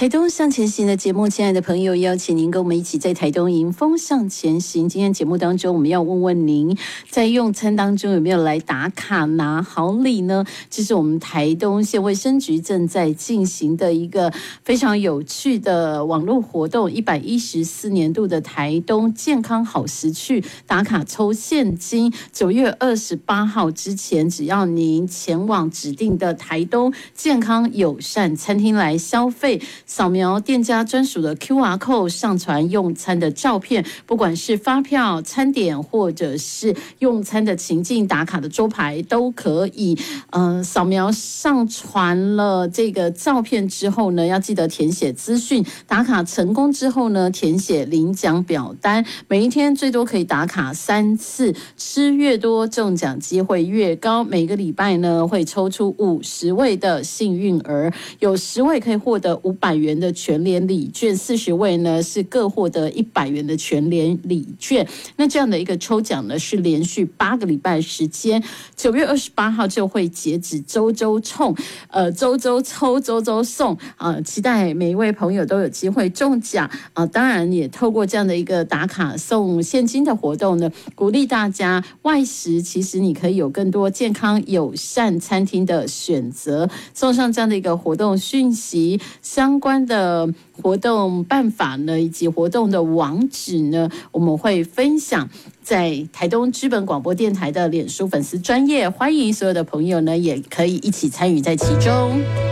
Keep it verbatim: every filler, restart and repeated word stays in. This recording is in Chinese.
台东向前行的节目，亲爱的朋友，邀请您跟我们一起在台东迎风向前行。今天节目当中，我们要问问您，在用餐当中有没有来打卡拿好礼呢？这是我们台东县卫生局正在进行的一个非常有趣的网络活动，一百一十四年度的台东健康好食趣打卡抽现金。九月二十八号之前，只要您前往指定的台东健康友善餐厅来消费，扫描店家专属的 Q R code， 上传用餐的照片，不管是发票、餐点或者是用餐的情境打卡的桌牌都可以。嗯、呃，扫描上传了这个照片之后呢，要记得填写资讯。打卡成功之后呢，填写领奖表单。每一天最多可以打卡三次，吃越多中奖机会越高。每个礼拜呢会抽出五十位的幸运儿，有十位可以获得五百元的全联礼券，四十位呢是各获得一百元的全联礼券。那这样的一个抽奖呢是连续八个礼拜时间，九月二十八号就会截止，周周冲，呃，周周抽，周周送啊、呃！期待每一位朋友都有机会中奖啊、呃！当然也透过这样的一个打卡送现金的活动呢，鼓励大家外食，其实你可以有更多健康友善餐厅的选择。送上这样的一个活动讯息，相关的活动办法呢，以及活动的网址呢，我们会分享在台东知本广播电台的脸书粉丝专页，欢迎所有的朋友呢，也可以一起参与在其中。